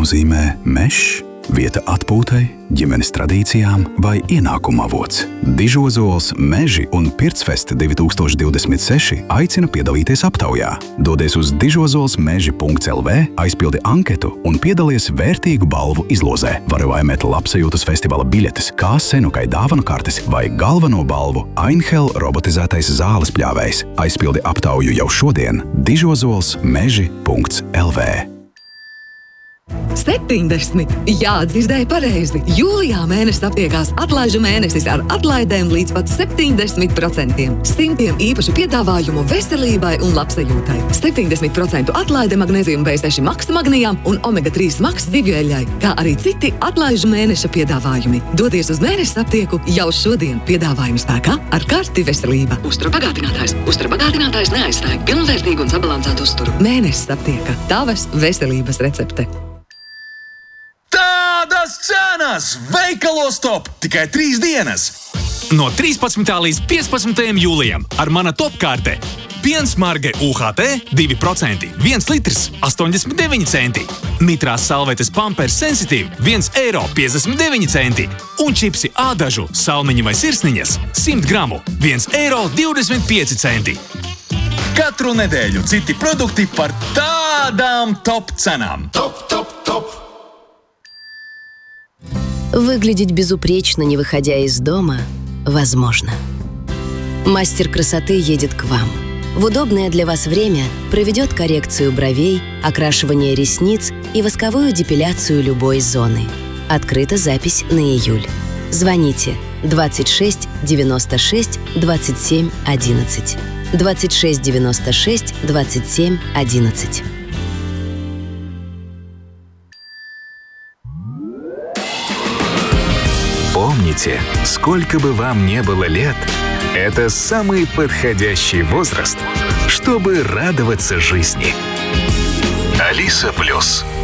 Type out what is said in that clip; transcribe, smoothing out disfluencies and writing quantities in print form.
nozīmē mežs, vieta atpūtai, ģimenes tradīcijām vai ienākuma avots. Dižozols Meži un Pircfest 2026 aicina piedalīties aptaujā. Dodies uz dižozolsmeži.lv, aizpildi anketu un piedalies vērtīgu balvu izlozē. Vari laimēt labsajūtas festivāla biļetes, kā senukai dāvanu kartes vai galveno balvu Einhell robotizētais zāles pļāvējs. Aizpildi aptauju jau šodien dižozolsmeži.lv. 70. Jā, dzirdēji pareizi. Jūlijā mēnesis aptiekās atlaižu mēnesis ar atlaidēm līdz pat 70%. Simtiem īpašu piedāvājumu veselībai un labsajūtai. 70% atlaide magnēzijum B6 Max magnijām un omega-3 Max zivju kā arī citi atlaižu mēneša piedāvājumi. Dodies uz mēnesis aptieku jau šodien. Piedāvājumi spēkā ar karti veselība. Uzturabagātinātājs. Uzturabagātinātājs neaizstāj pilnvērtīgu un sabalansētu uzturu. Mēnesis aptieka. Tavas veselības recepte. Tādas cenas! Veikalos top! Tikai 3 dienas! No 13. līdz 15. jūlijam ar mana topkārte. Piens Marge UHT 2%, 1 litrs 89 centi. Nitrās salvetes Pampers Sensitive 1,59 centi. Un čipsi ādažu, salmiņi vai sirsniņas 100 gramu 1,25 centi. Katru nedēļu citi produkti par tādām top cenām. Top, top, top! Выглядеть безупречно, не выходя из дома, возможно. Мастер красоты едет к вам. В удобное для вас время проведет коррекцию бровей, окрашивание ресниц и восковую депиляцию любой зоны. Открыта запись на июль. Звоните 26 96 27 11. 26 96 27 11. Помните, сколько бы вам ни было лет, это самый подходящий возраст, чтобы радоваться жизни. Алиса Плюс.